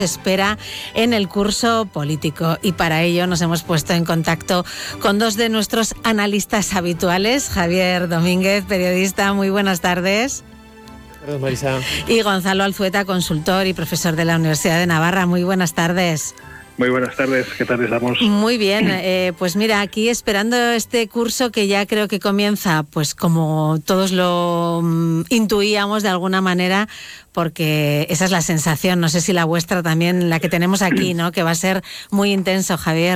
espera en el curso político, y para ello nos hemos puesto en contacto con dos de nuestros analistas habituales. Javier Domínguez, periodista, muy buenas tardes. Buenas, Marisa. Y Gonzalo Alzueta, consultor y profesor de la Universidad de Navarra. Muy buenas tardes. Muy buenas tardes, ¿qué tal estamos? Muy bien, pues mira, aquí esperando este curso que ya creo que comienza, pues como todos lo intuíamos de alguna manera, porque esa es la sensación, no sé si la vuestra también, la que tenemos aquí, ¿no? Que va a ser muy intenso, Javier.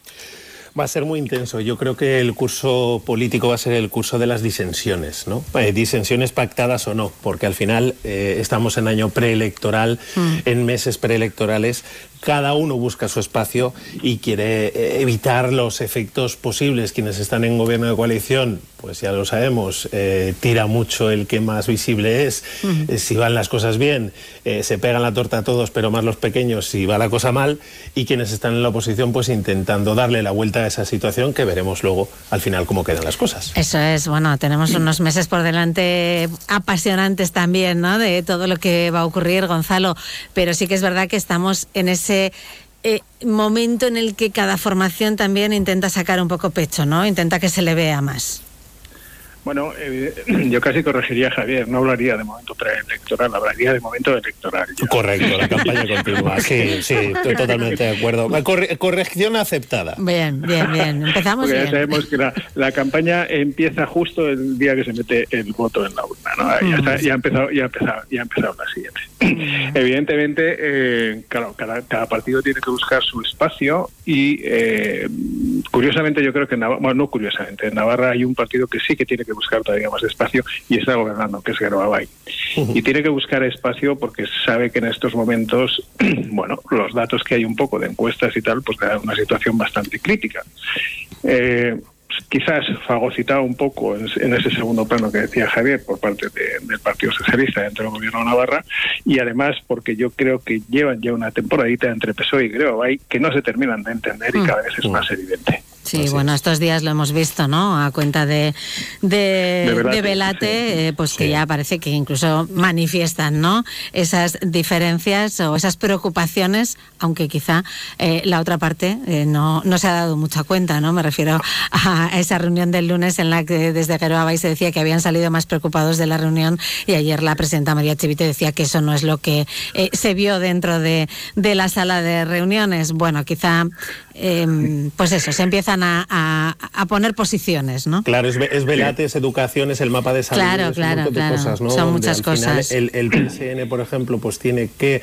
Va a ser muy intenso. Yo creo que el curso político va a ser el curso de las disensiones, ¿no? Disensiones pactadas o no, porque al final estamos en año preelectoral, en meses preelectorales. Cada uno busca su espacio y quiere evitar los efectos posibles. Quienes están en gobierno de coalición, pues ya lo sabemos, tira mucho el que más visible es. Si van las cosas bien, se pegan la torta a todos, pero más los pequeños si va la cosa mal. Y quienes están en la oposición, pues intentando darle la vuelta a esa situación, que veremos luego al final cómo quedan las cosas. Eso es, bueno, tenemos unos meses por delante apasionantes también, ¿no? De todo lo que va a ocurrir, Gonzalo. Pero sí que es verdad que estamos en ese momento en el que cada formación también intenta sacar un poco pecho, ¿no? Intenta que se le vea más. Bueno, yo casi corregiría a Javier, no hablaría de momento preelectoral, hablaría de momento electoral. Ya. Correcto, la campaña continúa. Sí, estoy totalmente de acuerdo. Corrección aceptada. Bien. Empezamos porque bien. Ya sabemos que la campaña empieza justo el día que se mete el voto en la urna, ¿no? Ya ha empezado la siguiente. Evidentemente, claro, cada partido tiene que buscar su espacio y curiosamente yo creo que en Navarra hay un partido que sí que tiene que buscar todavía más espacio y está gobernando, que es Geroa Abay. Y tiene que buscar espacio porque sabe que en estos momentos, bueno, los datos que hay un poco de encuestas y tal, pues da una situación bastante crítica. Quizás fagocitado un poco en ese segundo plano que decía Javier por parte del Partido Socialista dentro del Gobierno de Navarra, y además porque yo creo que llevan ya una temporadita entre PSOE y Geroa Abay que no se terminan de entender y cada vez es más evidente. Sí, bueno, estos días lo hemos visto, ¿no? A cuenta de Belate, sí. Pues que ya parece que incluso manifiestan, ¿no? Esas diferencias o esas preocupaciones, aunque quizá la otra parte no se ha dado mucha cuenta, ¿no? Me refiero a esa reunión del lunes en la que desde Geroa Abay se decía que habían salido más preocupados de la reunión, y ayer la presidenta María Chivite decía que eso no es lo que se vio dentro de la sala de reuniones. Bueno, quizá pues eso, se empiezan a poner posiciones, ¿no? Claro, es Belate, es educación, es el mapa de salud, claro, es un montón de cosas, ¿no? Son muchas cosas. El PSN, por ejemplo, pues tiene que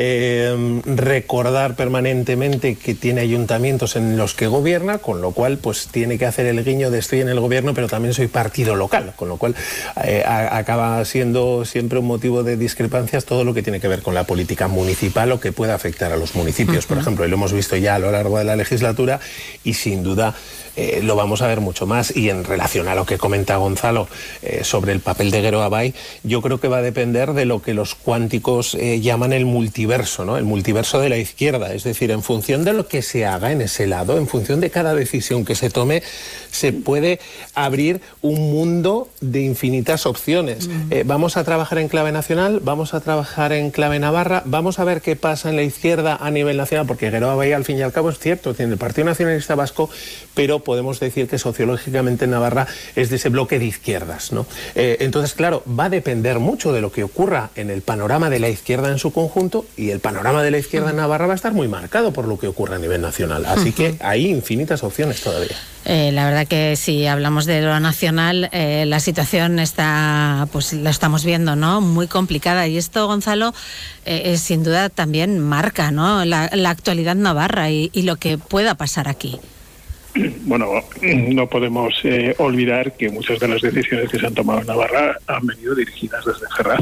recordar permanentemente que tiene ayuntamientos en los que gobierna, con lo cual pues tiene que hacer el guiño de estoy en el gobierno, pero también soy partido local, con lo cual acaba siendo siempre un motivo de discrepancias todo lo que tiene que ver con la política municipal o que pueda afectar a los municipios, por ejemplo, y lo hemos visto ya a lo largo de la legislatura, y sin duda lo vamos a ver mucho más. Y en relación a lo que comenta Gonzalo sobre el papel de Geroa Abay, yo creo que va a depender de lo que los cuánticos llaman el multiverso, ¿no? El multiverso de la izquierda, es decir, en función de lo que se haga en ese lado, en función de cada decisión que se tome, se puede abrir un mundo de infinitas opciones. Vamos a trabajar en clave nacional, vamos a trabajar en clave Navarra, vamos a ver qué pasa en la izquierda a nivel nacional, porque Geroa Abay al fin y al cabo es cierto, tiene el Partido Nacionalista Vasco, pero podemos decir que sociológicamente Navarra es de ese bloque de izquierdas, ¿no? Entonces, claro, va a depender mucho de lo que ocurra en el panorama de la izquierda en su conjunto, y el panorama de la izquierda en Navarra va a estar muy marcado por lo que ocurra a nivel nacional. Así que hay infinitas opciones todavía. La verdad que si hablamos de lo nacional, la situación está, pues lo estamos viendo, ¿no? Muy complicada. Y esto, Gonzalo, sin duda también marca, ¿no? La actualidad navarra y lo que pueda pasar aquí. Bueno, no podemos olvidar que muchas de las decisiones que se han tomado en Navarra han venido dirigidas desde Ferraz.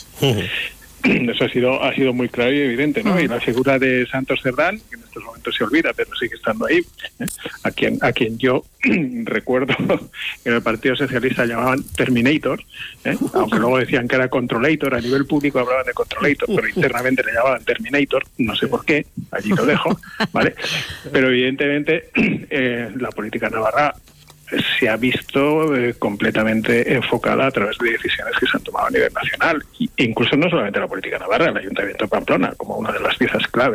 Eso ha sido muy claro y evidente, ¿no? Y la figura de Santos Cerdán, que en estos momentos se olvida, pero sigue estando ahí, a quien yo recuerdo que en el Partido Socialista llamaban Terminator, aunque luego decían que era Controlator, a nivel público hablaban de Controlator, pero internamente le llamaban Terminator, no sé por qué, allí lo dejo, ¿vale? Pero evidentemente la política navarra se ha visto completamente enfocada a través de decisiones que se han tomado a nivel nacional, e incluso no solamente la política navarra, el Ayuntamiento de Pamplona, como una de las piezas clave